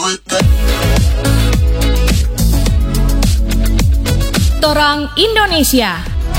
Torang Indonesia.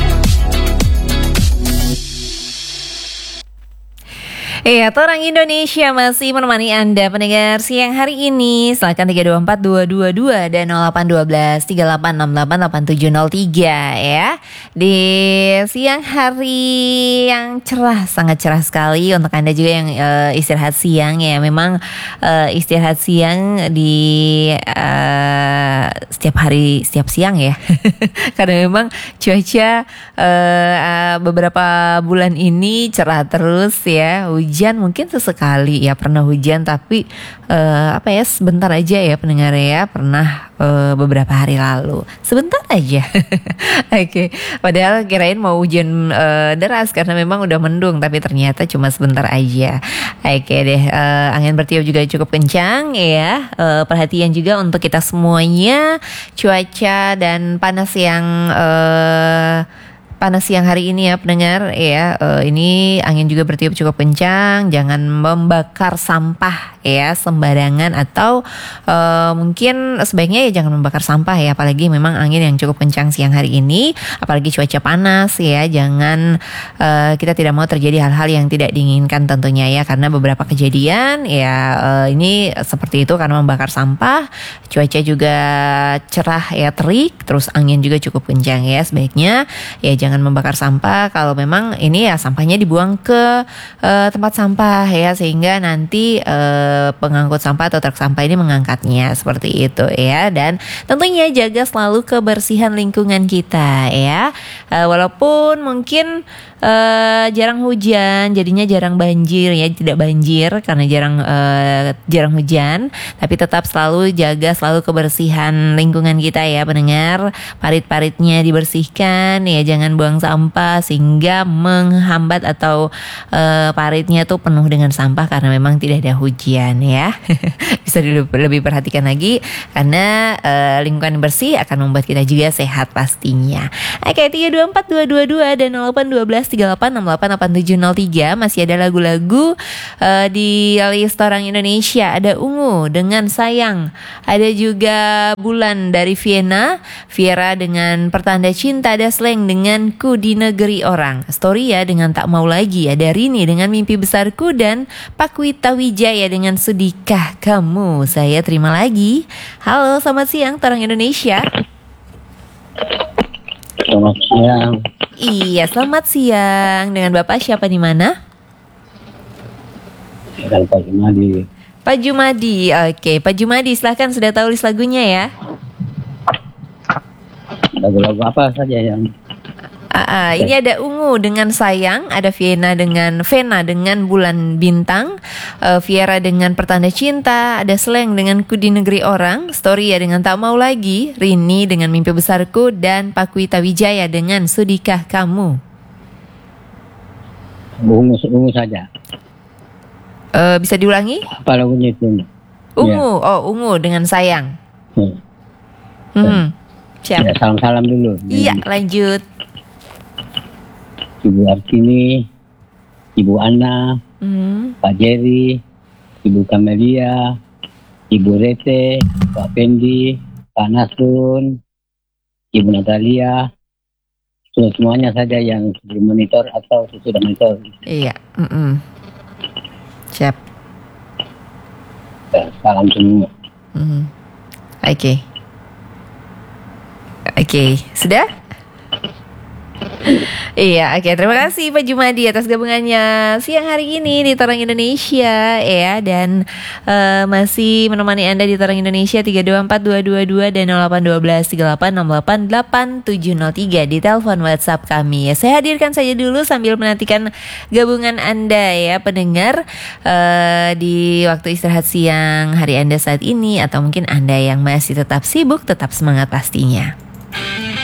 Iya, Torang Indonesia masih menemani Anda pendengar siang hari ini. Silakan 324 222 dan 0812 3868 8703 ya. Di siang hari yang cerah, sangat cerah sekali untuk Anda juga yang istirahat siang ya. Memang istirahat siang di setiap hari, setiap siang ya. Karena memang cuaca beberapa bulan ini cerah terus ya. Hujan mungkin sesekali ya, pernah hujan tapi sebentar aja ya pendengar ya, pernah beberapa hari lalu sebentar aja. Oke. Padahal kirain mau hujan deras karena memang udah mendung, tapi ternyata cuma sebentar aja. Oke deh, angin bertiup juga cukup kencang ya. Perhatian juga untuk kita semuanya, cuaca dan panas yang hari ini ya pendengar ya, ini angin juga bertiup cukup kencang. Jangan membakar sampah ya sembarangan, atau mungkin sebaiknya ya jangan membakar sampah ya, apalagi memang angin yang cukup kencang siang hari ini, apalagi cuaca panas ya. Jangan kita tidak mau terjadi hal-hal yang tidak diinginkan tentunya ya, karena beberapa kejadian ya ini seperti itu karena membakar sampah. Cuaca juga cerah ya, terik, terus angin juga cukup kencang ya. Sebaiknya ya jangan membakar sampah. Kalau memang ini ya sampahnya dibuang ke tempat sampah ya, sehingga nanti pengangkut sampah atau truk sampah ini mengangkatnya, seperti itu ya. Dan tentunya jaga selalu kebersihan lingkungan kita ya. Walaupun mungkin jarang hujan, jadinya jarang banjir ya, tidak banjir karena jarang hujan, tapi tetap selalu jaga selalu kebersihan lingkungan kita ya pendengar. Parit-paritnya dibersihkan ya, jangan buang sampah sehingga menghambat atau paritnya tuh penuh dengan sampah karena memang tidak ada hujan ya. Bisa lebih perhatikan lagi karena lingkungan bersih akan membuat kita juga sehat pastinya. Oke, 324 222 dan 0812 3868 8703 masih ada lagu-lagu di list Torang Indonesia. Ada Ungu dengan Sayang, ada juga Bulan dari Viera dengan Pertanda Cinta, ada Slang dengan Ku di Negeri Orang, Storia dengan Tak Mau Lagi, ada Rini dengan Mimpi Besarku, dan Pakwita Wijaya dengan Sudikah Kamu Saya Terima Lagi. Halo, selamat siang Torang Indonesia. Selamat siang. Iya, selamat siang. Dengan Bapak siapa di mana? Dengan Pak Jumadi. Pak Jumadi. Oke, Pak Jumadi, silahkan, sudah tahu list lagunya ya? Lagu-lagu apa saja yang Ini ada Ungu dengan Sayang, ada Vena dengan Bulan Bintang, Viera dengan Pertanda Cinta, ada Slang dengan Ku di Negeri Orang, Storia dengan Tak Mau Lagi, Rini dengan Mimpi Besarku, dan Pakwita Wijaya dengan Sudikah Kamu. ungu saja? Bisa diulangi? Apa lagunya itu? Ungu, ya. Ungu dengan Sayang. Siap. Ya, salam-salam dulu. Iya, lanjut. Ibu Artini, Ibu Ana, Pak Jerry, Ibu Kamelia, Ibu Rete, Pak Pendi, Pak Nasrun, Ibu Natalia, semuanya saja yang dimonitor atau sudah monitor. Iya. Siap. Salam semua. Oke, sudah? Iya, oke. Terima kasih Pak Jumadi atas gabungannya siang hari ini di Torang Indonesia ya, dan masih menemani Anda di Torang Indonesia 324 222 dan 0812 3868 8703 di telepon WhatsApp kami ya. Saya hadirkan saja dulu sambil menantikan gabungan Anda ya pendengar di waktu istirahat siang hari Anda saat ini, atau mungkin Anda yang masih tetap sibuk, tetap semangat pastinya.